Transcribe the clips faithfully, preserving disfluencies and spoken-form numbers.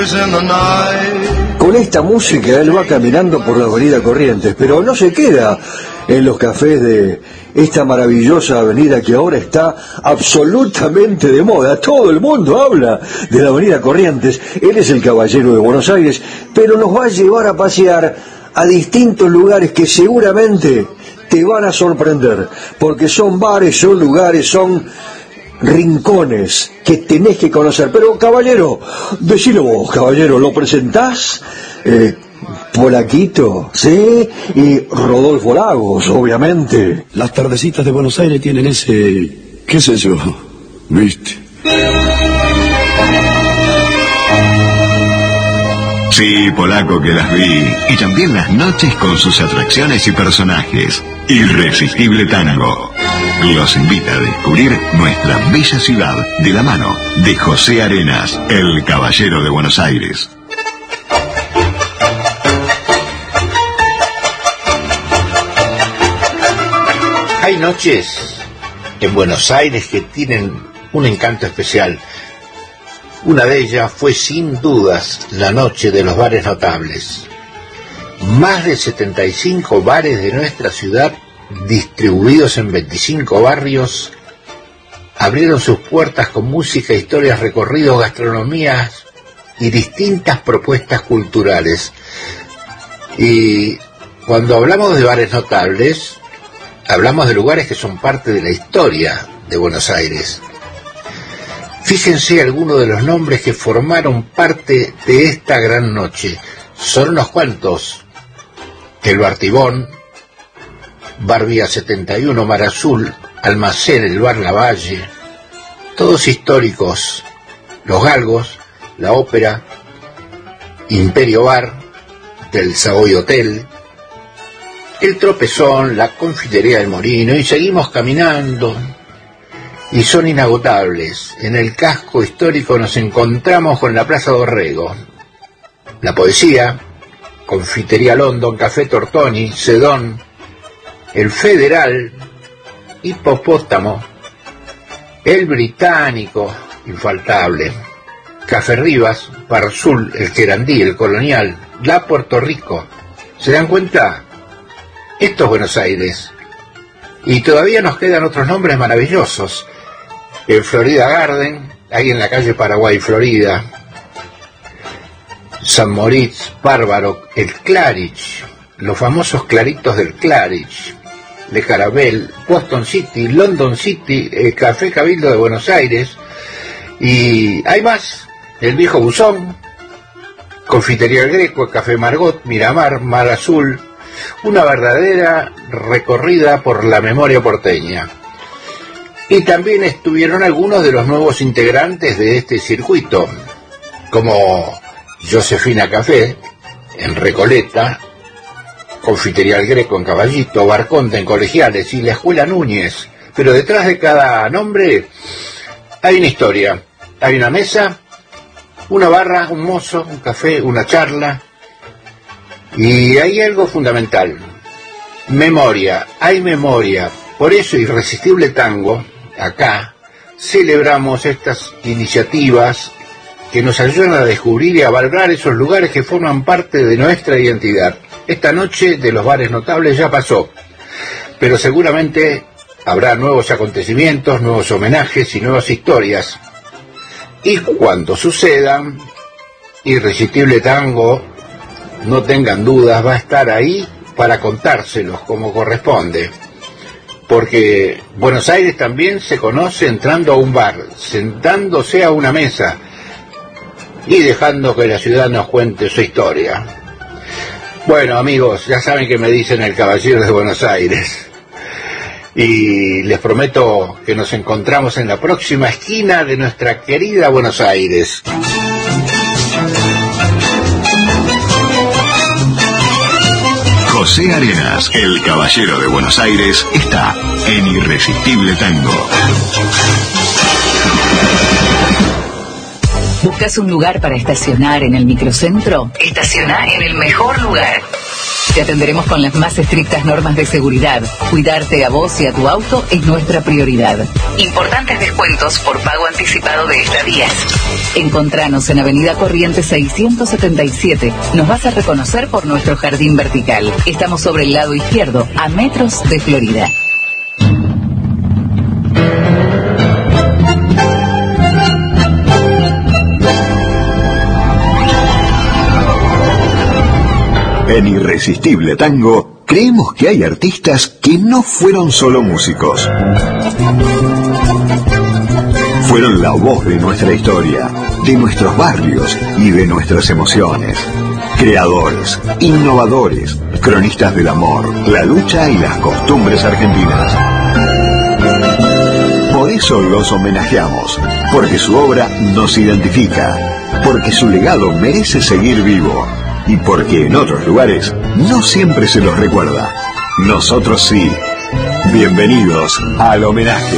Con esta música él va caminando por la avenida Corrientes, pero no se queda en los cafés de esta maravillosa avenida que ahora está absolutamente de moda. Todo el mundo habla de la avenida Corrientes. Él es el caballero de Buenos Aires, pero nos va a llevar a pasear a distintos lugares que seguramente te van a sorprender, porque son bares, son lugares, son rincones que tenés que conocer. Pero caballero, decilo vos, caballero, ¿lo presentás? Eh, Polaquito, ¿sí? Y Rodolfo Lagos, obviamente. Las tardecitas de Buenos Aires tienen ese, qué sé yo, ¿viste? Sí, Polaco, que las vi. Y también las noches con sus atracciones y personajes. Irresistible Tango los invita a descubrir nuestra bella ciudad de la mano de José Arenas, el caballero de Buenos Aires. Hay noches en Buenos Aires que tienen un encanto especial. Una de ellas fue sin dudas la noche de los bares notables. Más de setenta y cinco bares de nuestra ciudad, distribuidos en veinticinco barrios, abrieron sus puertas con música, historias, recorridos, gastronomías y distintas propuestas culturales. Y cuando hablamos de bares notables, hablamos de lugares que son parte de la historia de Buenos Aires. Fíjense algunos de los nombres que formaron parte de esta gran noche. Son unos cuantos: el Bar Tibón, Bar Vía setenta y uno, Mar Azul, Almacén, el Bar Lavalle, todos históricos. Los Galgos, la Ópera, Imperio Bar, del Savoy Hotel, el Tropezón, la Confitería del Molino, y seguimos caminando. Y son inagotables. En el casco histórico nos encontramos con la Plaza Dorrego, la Poesía, Confitería London, Café Tortoni, Sedón, el Federal, Hipopótamo, el Británico, infaltable, Café Rivas, Parzul, el Querandí, el Colonial, la Puerto Rico. ¿Se dan cuenta? Esto es Buenos Aires. Y todavía nos quedan otros nombres maravillosos. El Florida Garden, ahí en la calle Paraguay, Florida. San Moritz, Bárbaro, el Claridge, los famosos claritos del Claridge, Le Carabel, Boston City, London City, el Café Cabildo de Buenos Aires, y hay más, el Viejo Buzón, Confitería El Greco, el Café Margot, Miramar, Mar Azul, una verdadera recorrida por la memoria porteña. Y también estuvieron algunos de los nuevos integrantes de este circuito, como Josefina Café, en Recoleta, Confitería El Greco en Caballito, Barconte en Colegiales y la Escuela Núñez. Pero detrás de cada nombre hay una historia, hay una mesa, una barra, un mozo, un café, una charla, y hay algo fundamental: memoria, hay memoria. Por eso Irresistible Tango, acá, celebramos estas iniciativas que nos ayudan a descubrir y a valorar esos lugares que forman parte de nuestra identidad. Esta noche de los bares notables ya pasó, pero seguramente habrá nuevos acontecimientos, nuevos homenajes y nuevas historias. Y cuando sucedan, Irresistible Tango, no tengan dudas, va a estar ahí para contárselos como corresponde. Porque Buenos Aires también se conoce entrando a un bar, sentándose a una mesa y dejando que la ciudad nos cuente su historia. Bueno, amigos, ya saben que me dicen el caballero de Buenos Aires. Y les prometo que nos encontramos en la próxima esquina de nuestra querida Buenos Aires. José Arenas, el caballero de Buenos Aires, está en Irresistible Tango. ¿Buscas un lugar para estacionar en el microcentro? Estaciona en el mejor lugar. Te atenderemos con las más estrictas normas de seguridad. Cuidarte a vos y a tu auto es nuestra prioridad. Importantes descuentos por pago anticipado de estadías. Encontranos en Avenida Corrientes seiscientos setenta y siete. Nos vas a reconocer por nuestro jardín vertical. Estamos sobre el lado izquierdo, a metros de Florida. En Irresistible Tango, creemos que hay artistas que no fueron solo músicos. Fueron la voz de nuestra historia, de nuestros barrios y de nuestras emociones. Creadores, innovadores, cronistas del amor, la lucha y las costumbres argentinas. Por eso los homenajeamos, porque su obra nos identifica, porque su legado merece seguir vivo. Y porque en otros lugares no siempre se los recuerda. Nosotros sí. Bienvenidos al homenaje.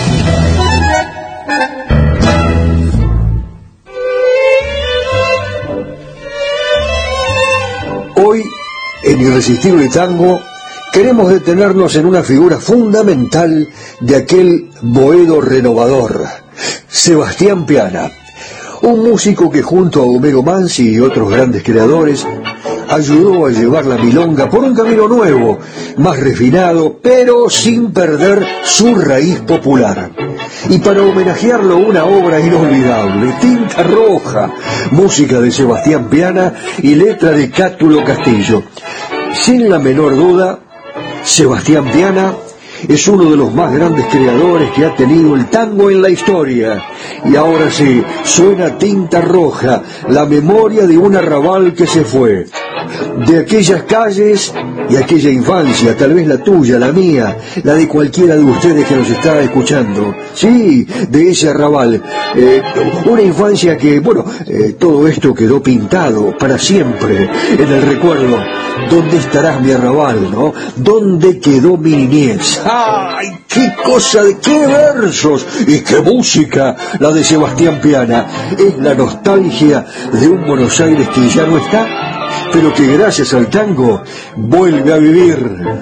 Hoy, en Irresistible Tango, queremos detenernos en una figura fundamental de aquel boedo renovador, Sebastián Piana. Un músico que junto a Homero Mansi y otros grandes creadores ayudó a llevar la milonga por un camino nuevo, más refinado, pero sin perder su raíz popular. Y para homenajearlo, una obra inolvidable, Tinta Roja, música de Sebastián Piana y letra de Cátulo Castillo. Sin la menor duda, Sebastián Piana es uno de los más grandes creadores que ha tenido el tango en la historia. Y ahora sí, suena Tinta Roja, la memoria de un arrabal que se fue. De aquellas calles y aquella infancia, tal vez la tuya, la mía, la de cualquiera de ustedes que nos está escuchando. Sí, de ese arrabal. Eh, una infancia que, bueno, eh, todo esto quedó pintado para siempre en el recuerdo. ¿Dónde estarás, mi arrabal, no? ¿Dónde quedó mi niñez? ¡Ay, qué cosa, de qué versos y qué música! La de Sebastián Piana. Es la nostalgia de un Buenos Aires que ya no está, pero que gracias al tango vuelve a vivir.